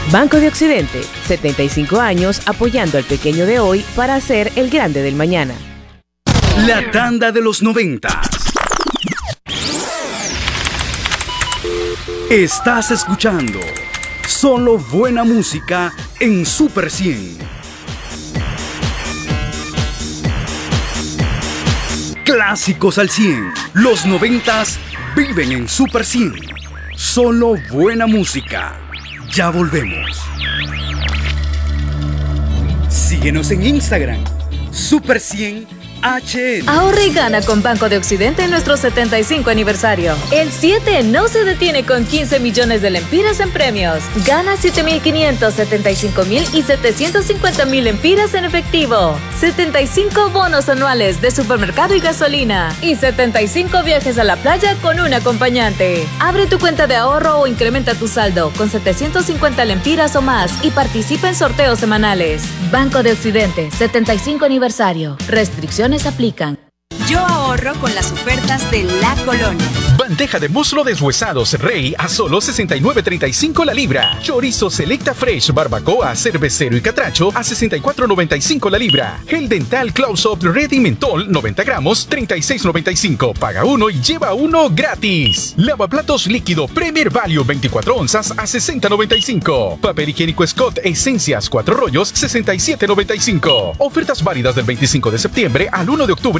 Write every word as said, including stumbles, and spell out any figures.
Banco de Occidente, setenta y cinco años apoyando al pequeño de hoy para ser el grande del mañana. La tanda de los noventas. Estás escuchando solo buena música en Super cien. Clásicos al cien. Los noventas viven en Super cien. Solo buena música. Ya volvemos. Síguenos en Instagram. Super cien H N. Ahorra y gana con Banco de Occidente en nuestro setenta y cinco aniversario. El siete no se detiene con quince millones de lempiras en premios. Gana siete mil quinientos, setenta y cinco mil y setecientos cincuenta mil lempiras en efectivo. setenta y cinco bonos anuales de supermercado y gasolina. Y setenta y cinco viajes a la playa con un acompañante. Abre tu cuenta de ahorro o incrementa tu saldo con setecientos cincuenta lempiras o más y participa en sorteos semanales. Banco de Occidente, setenta y cinco aniversario. Restricciones aplican. Yo ahorro con las ofertas de La Colonia. Bandeja de muslo deshuesados Rey a solo sesenta y nueve treinta y cinco la libra. Chorizo Selecta Fresh, barbacoa, cervecero y catracho a sesenta y cuatro noventa y cinco la libra. Gel dental Close-Up Red y Mentol noventa gramos, treinta y seis noventa y cinco. Paga uno y lleva uno gratis. Lavaplatos líquido Premier Value veinticuatro onzas a sesenta noventa y cinco. Papel higiénico Scott Esencias cuatro rollos, sesenta y siete noventa y cinco. Ofertas válidas del veinticinco de septiembre al uno de octubre